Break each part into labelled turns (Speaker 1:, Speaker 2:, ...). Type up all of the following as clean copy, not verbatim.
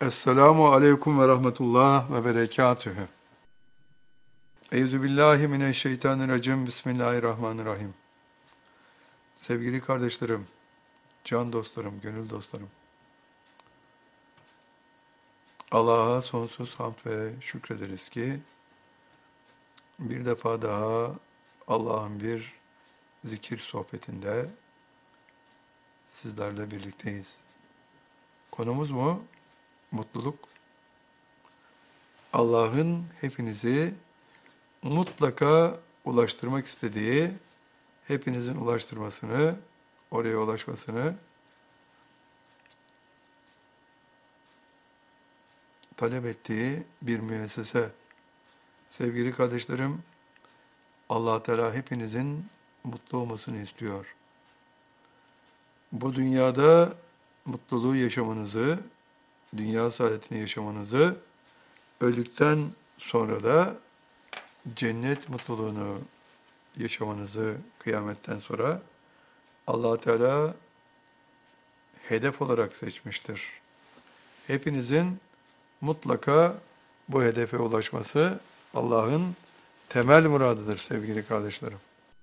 Speaker 1: Esselamu aleyküm ve rahmetullah ve berekatühü. Euzubillahimineşşeytanirracim. Bismillahirrahmanirrahim. Sevgili kardeşlerim, can dostlarım, gönül dostlarım. Allah'a sonsuz hamd ve şükrederiz ki bir defa daha Allah'ın bir zikir sohbetinde sizlerle birlikteyiz. Konumuz mu? Mutluluk. Allah'ın hepinizi mutlaka ulaştırmak istediği, hepinizin ulaştırmasını, oraya ulaşmasını talep ettiği bir müessese. Sevgili kardeşlerim, Allah Teala hepinizin mutlu olmasını istiyor. Bu dünyada mutluluğu yaşamanızı, dünya saadetini yaşamanızı, öldükten sonra da cennet mutluluğunu yaşamanızı kıyametten sonra Allah Teala hedef olarak seçmiştir. Hepinizin mutlaka bu hedefe ulaşması Allah'ın temel muradıdır sevgili kardeşlerim.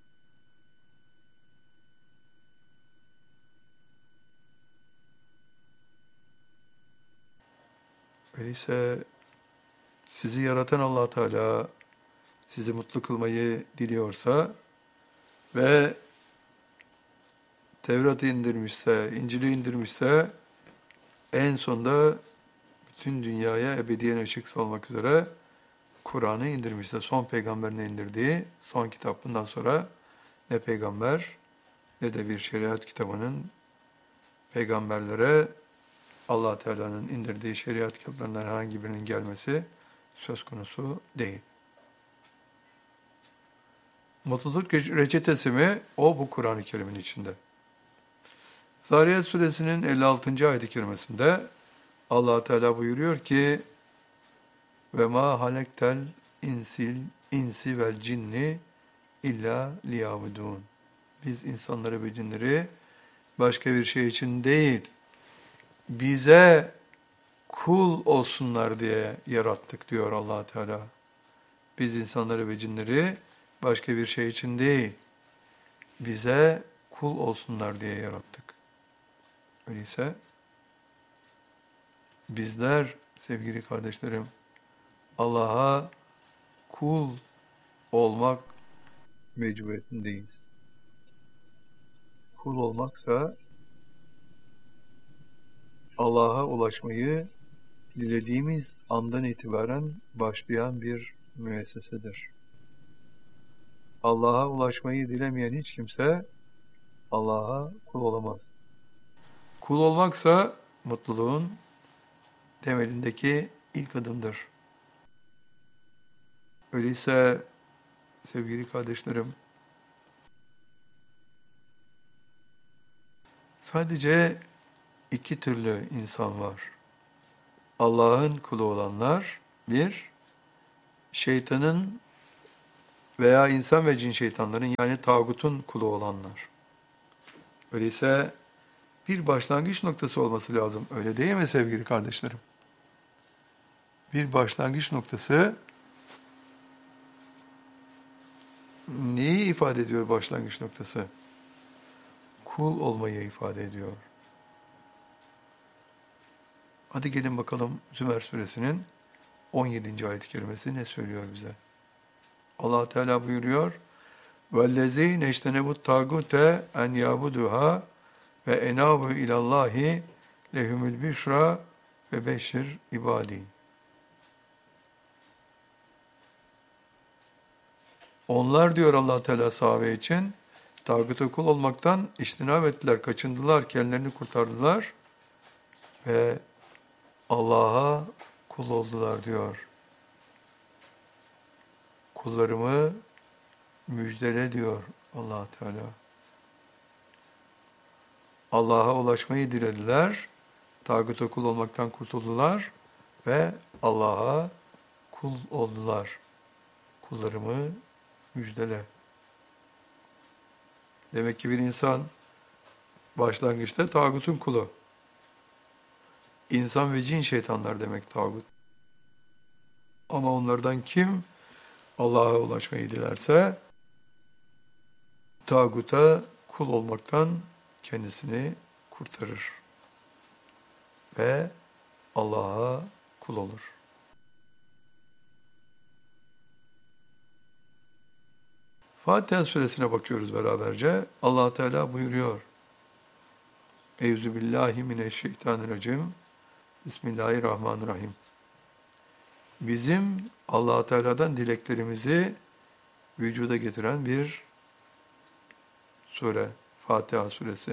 Speaker 1: Öyleyse sizi yaratan Allah Teala sizi mutlu kılmayı diliyorsa ve Tevrat'ı indirmişse, İncil'i indirmişse en sonda bütün dünyaya ebediyen ışık salmak üzere Kur'an'ı indirmişse, son peygamberine indirdiği son kitap. Bundan sonra ne peygamber ne de bir şeriat kitabının peygamberlere Allah Teala'nın indirdiği şeriat kitaplarından herhangi birinin gelmesi söz konusu değil. Mutluluk reçetesi mi? O bu Kur'an-ı Kerim'in içinde. Zariyat suresinin 56. ayet-i kerimesinde Allah Teala buyuruyor ki ve ma halektel insi vel cinni illa liyabudun. Biz insanları ve cinleri başka bir şey için değil, bize kul olsunlar diye yarattık diyor Allah Teala. Biz insanları ve cinleri başka bir şey için değil, bize kul olsunlar diye yarattık. Öyleyse bizler sevgili kardeşlerim Allah'a kul olmak mecburiyetindeyiz. Kul olmaksa Allah'a ulaşmayı dilediğimiz andan itibaren başlayan bir müessesedir. Allah'a ulaşmayı dilemeyen hiç kimse Allah'a kul olamaz. Kul olmaksa mutluluğun temelindeki ilk adımdır. Öyleyse sevgili kardeşlerim, sadece iki türlü insan var. Allah'ın kulu olanlar, bir, şeytanın veya insan ve cin şeytanların yani tağutun kulu olanlar. Öyleyse bir başlangıç noktası olması lazım. Öyle değil mi sevgili kardeşlerim? Bir başlangıç noktası neyi ifade ediyor başlangıç noktası? Kul olmayı ifade ediyor. Hadi gelin bakalım Zümer suresinin 17. ayet-i kerimesi ne söylüyor bize? Allah Teala buyuruyor: "Vellezîne ijtenebut tâgûte en yâbuduhâ ve enâbu ilallâhi lehumul büşrâ ve beşşir ibâdî." Onlar diyor Allah Teala sahabe için tağuta kul olmaktan içtinab ettiler, kaçındılar, kendilerini kurtardılar ve Allah'a kul oldular diyor. Kullarımı müjdele diyor Allah Teala. Allah'a ulaşmayı dilediler, tağuta kul olmaktan kurtuldular ve Allah'a kul oldular. Kullarımı müjdele. Demek ki bir insan başlangıçta tağutun kulu. İnsan ve cin şeytanlar demek tağut. Ama onlardan kim Allah'a ulaşmayı dilerse tağuta kul olmaktan kendisini kurtarır ve Allah'a kul olur. Fatiha suresine bakıyoruz beraberce. Allah Teala buyuruyor. Euzubillahimineşşeytanirracim. Bismillahirrahmanirrahim. Bizim Allah Teala'dan dileklerimizi vücuda getiren bir sure, Fatiha suresi.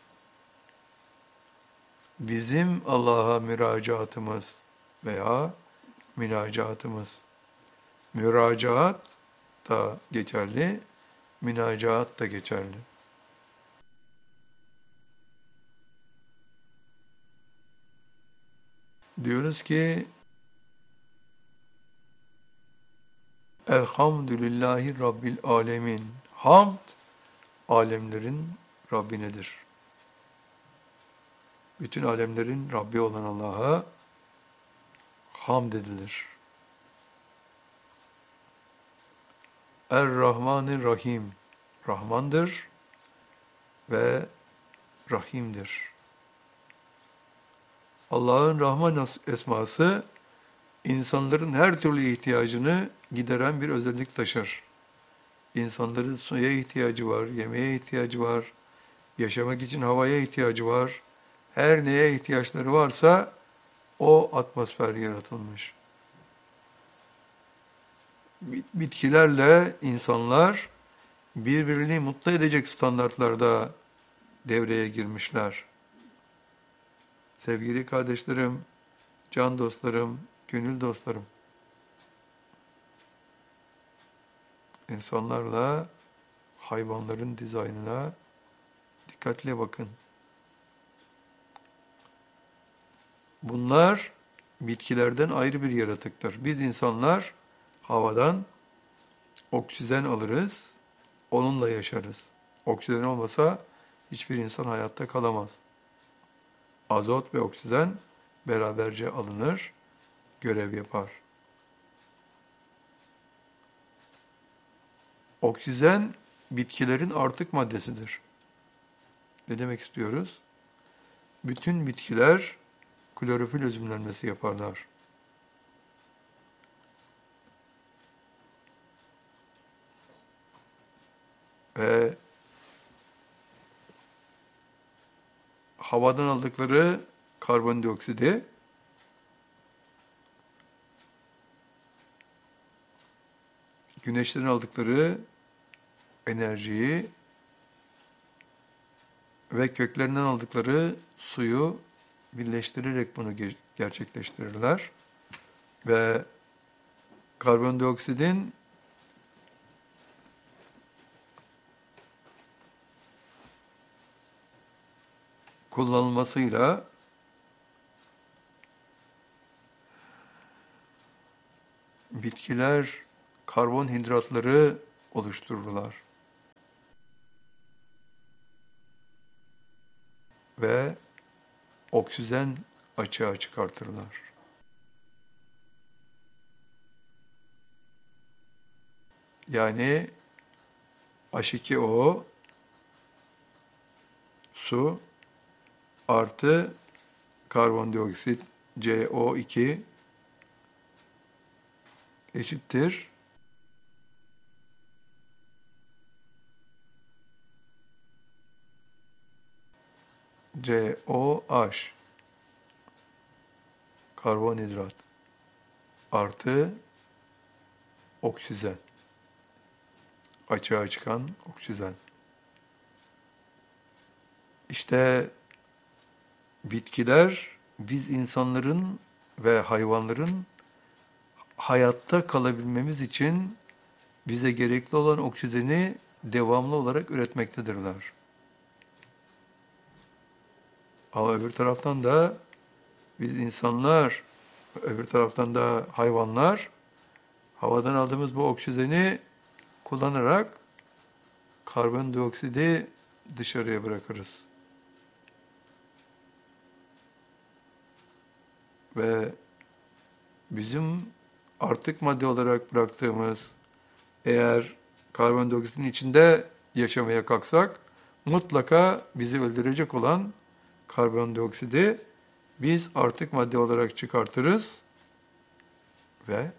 Speaker 1: Bizim Allah'a müracaatımız veya münacatımız. Müracaat da geçerli, münacaat da geçerli. Diyoruz ki Elhamdülillahi Rabbil Alemin. Hamd, alemlerin Rabbinedir. Bütün alemlerin Rabbi olan Allah'a hamd edilir. Er-Rahmanir-Rahim. Rahmandır ve Rahim'dir. Allah'ın Rahman esması, insanların her türlü ihtiyacını gideren bir özellik taşır. İnsanların suya ihtiyacı var, yemeğe ihtiyacı var, yaşamak için havaya ihtiyacı var. Her neye ihtiyaçları varsa o atmosfer yaratılmış. Bitkilerle insanlar birbirini mutlu edecek standartlarda devreye girmişler. Sevgili kardeşlerim, can dostlarım, gönül dostlarım, insanlarla hayvanların dizaynına dikkatle bakın. Bunlar bitkilerden ayrı bir yaratıktır. Biz insanlar havadan oksijen alırız, onunla yaşarız. Oksijen olmasa hiçbir insan hayatta kalamaz. Azot ve oksijen beraberce alınır, görev yapar. Oksijen bitkilerin artık maddesidir. Ne demek istiyoruz? Bütün bitkiler klorofil özümlenmesi yaparlar. Ve havadan aldıkları karbondioksidi güneşten aldıkları enerjiyi ve köklerinden aldıkları suyu birleştirerek bunu gerçekleştirirler. Ve karbondioksidin kullanılmasıyla bitkiler karbonhidratları oluştururlar. Ve oksijen açığa çıkartırlar. Yani H2O su artı karbondioksit CO2 eşittir COH karbonhidrat artı oksijen, açığa çıkan oksijen. İşte bitkiler biz insanların ve hayvanların hayatta kalabilmemiz için bize gerekli olan oksijeni devamlı olarak üretmektedirler. Ama öbür taraftan da biz insanlar, öbür taraftan da hayvanlar havadan aldığımız bu oksijeni kullanarak karbondioksidi dışarıya bırakırız. ve bizim artık madde olarak bıraktığımız, eğer karbondioksitin içinde yaşamaya kalksak, mutlaka bizi öldürecek olan karbondioksidi biz artık madde olarak çıkartırız ve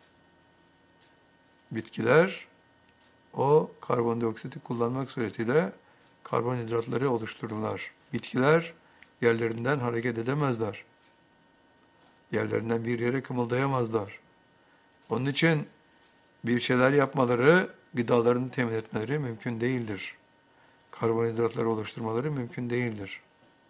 Speaker 1: bitkiler o karbondioksiti kullanmak suretiyle karbonhidratları oluştururlar. Bitkiler yerlerinden hareket edemezler. Yerlerinden bir yere kımıldayamazlar. Onun için bir şeyler yapmaları, gıdalarını temin etmeleri mümkün değildir. Karbonhidratları oluşturmaları mümkün değildir.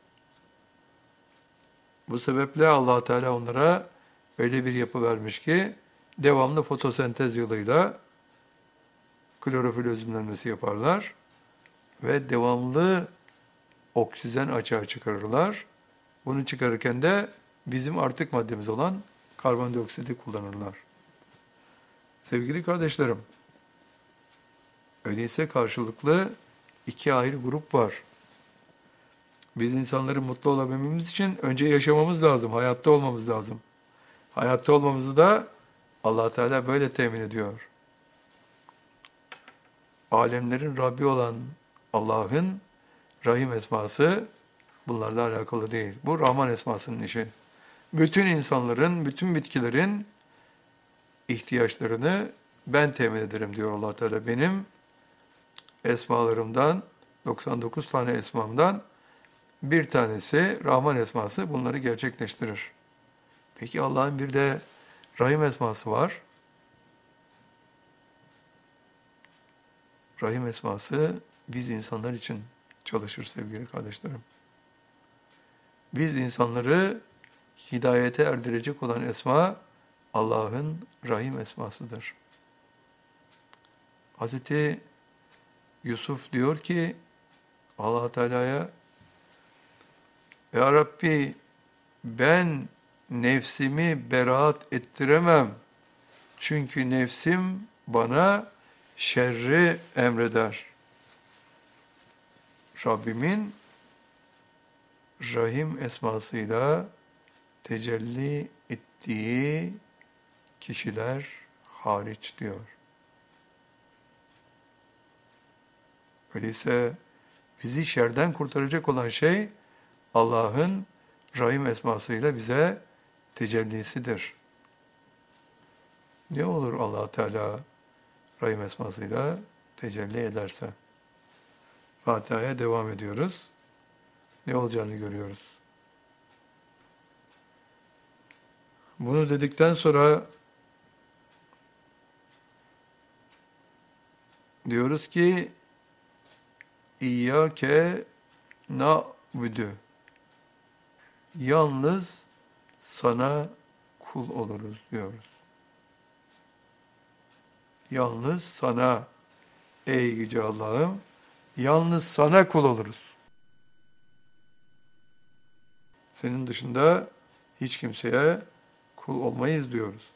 Speaker 1: Bu sebeple Allah Teala onlara öyle bir yapı vermiş ki devamlı fotosentez yoluyla klorofil özümlenmesi yaparlar ve devamlı oksijen açığa çıkarırlar. Bunu çıkarırken de bizim artık maddemiz olan karbondioksiti kullanırlar. Sevgili kardeşlerim, öyleyse karşılıklı iki ayrı grup var. Biz insanların mutlu olabilmemiz için önce yaşamamız lazım, hayatta olmamız lazım. Hayatta olmamızı da Allah Teala böyle temin ediyor. Alemlerin Rabbi olan Allah'ın Rahim esması bunlarla alakalı değil. Bu Rahman esmasının işi. Bütün insanların, bütün bitkilerin ihtiyaçlarını ben temin ederim diyor Allah Teala. Benim esmalarımdan, 99 tane esmamdan bir tanesi Rahman esması bunları gerçekleştirir. Peki Allah'ın bir de Rahim esması var. Rahim esması biz insanlar için çalışır sevgili kardeşlerim. Biz insanları hidayete erdirecek olan esma Allah'ın Rahim esmasıdır. Hazreti Yusuf diyor ki Allah Teala'ya, Ya Rabbi ben nefsimi beraat ettiremem. Çünkü nefsim bana şerri emreder. Rabbimin Rahim esmasıyla tecelli ettiği kişiler hariç diyor. Öyleyse bizi şerden kurtaracak olan şey Allah'ın Rahim esmasıyla bize tecellisidir. Ne olur Allah Teala Rahim esmasıyla tecelli ederse? Fatiha'ya devam ediyoruz. Ne olacağını görüyoruz. Bunu dedikten sonra diyoruz ki İyyâke na'budu. Yalnız sana kul oluruz diyoruz. Yalnız sana ey yüce Allah'ım, yalnız sana kul oluruz. Senin dışında hiç kimseye kul olmayız diyoruz.